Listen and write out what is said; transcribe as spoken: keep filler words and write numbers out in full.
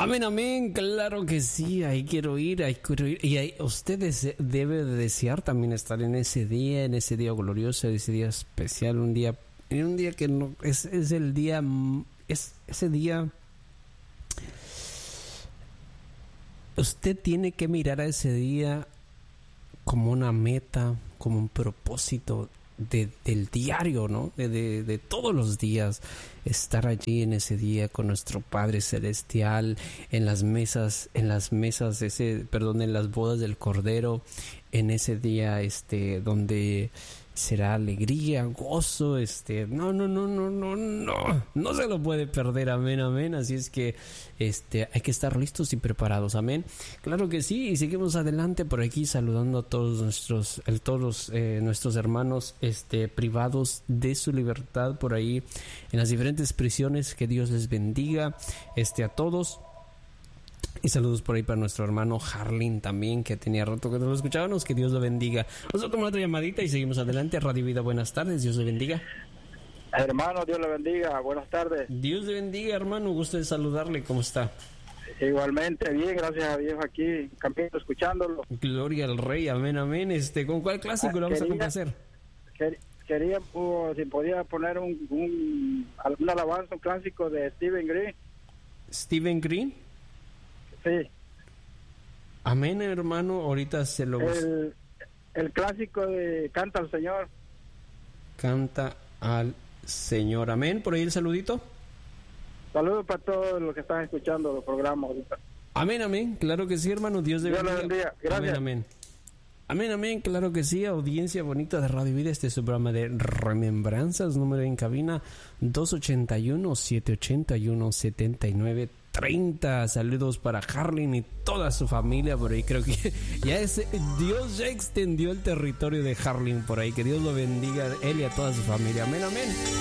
Amén, amén, claro que sí, ahí quiero ir, ahí quiero ir. Y ahí, usted dese, debe de desear también estar en ese día, en ese día glorioso, ese día especial, un día, en un día que no, es, es el día, es ese día. Usted tiene que mirar a ese día como una meta, como un propósito de, del diario, ¿no? De, de, de todos los días, estar allí en ese día con nuestro Padre Celestial, en las mesas, en las mesas, ese, perdón, en las bodas del Cordero, en ese día, este, donde será alegría, gozo, este, no, no, no, no, no, no, no se lo puede perder, amén, amén, así es que, este, hay que estar listos y preparados, amén, claro que sí, y seguimos adelante por aquí saludando a todos nuestros, a todos eh, nuestros hermanos, este, privados de su libertad por ahí, en las diferentes prisiones, que Dios les bendiga, este, a todos. Y saludos por ahí para nuestro hermano Harlin también, que tenía rato que no lo escuchábamos. Que Dios lo bendiga. Vamos a tomar otra llamadita y seguimos adelante. Radio Vida, buenas tardes. Dios le bendiga. Hermano, Dios le bendiga. Buenas tardes. Dios le bendiga, hermano. Gusto de saludarle. ¿Cómo está? Igualmente, bien, gracias a Dios aquí, campeón, escuchándolo. Gloria al Rey. Amén, amén. Este, ¿con cuál clásico ah, lo vamos quería, a complacer? Quer, quería, uh, si podía poner un, un, alguna alabanza, un clásico de Stephen Green. ¿Stephen Green? Sí. Amén, hermano, ahorita se lo... El, el clásico de Canta al Señor. Canta al Señor, amén. Por ahí el saludito. Saludos para todos los que están escuchando los programas ahorita. Amén, amén, claro que sí, hermano, Dios le bendiga. Dios le bendiga, gracias. Amén, amén. Amén, amén, claro que sí, audiencia bonita de Radio Vida, este es su programa de Remembranzas, número en cabina dos ochenta y uno, siete ochenta y uno, setenta y nueve treinta. Saludos para Harlin y toda su familia por ahí. Creo que ya es, Dios ya extendió el territorio de Harlin por ahí. Que Dios lo bendiga a él y a toda su familia. Amén, amén.